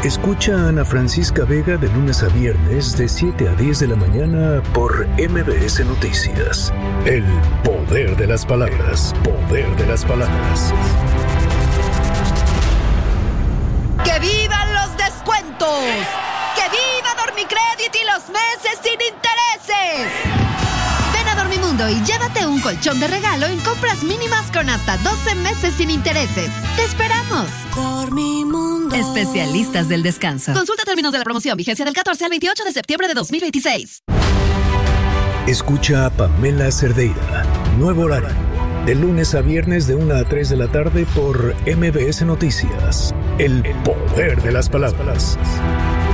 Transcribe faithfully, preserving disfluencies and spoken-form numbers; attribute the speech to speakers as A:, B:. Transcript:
A: Escucha a Ana Francisca Vega de lunes a viernes de siete a diez de la mañana por M B S Noticias. El poder de las palabras. Poder de las palabras.
B: ¡Que vivan los descuentos! ¡Que viva Dormicredit y los meses sin intereses! Ven a Dormimundo y llévate un colchón de regalo en compras mínimas con hasta doce meses sin intereses. ¡Te esperamos!
C: Dormimundo.
B: Especialistas del descanso. Consulta términos de la promoción. Vigencia del catorce al veintiocho de septiembre de dos mil veintiséis.
A: Escucha a Pamela Cerdeira. Nuevo horario. De lunes a viernes de una a tres de la tarde por M B S Noticias. El poder de las palabras.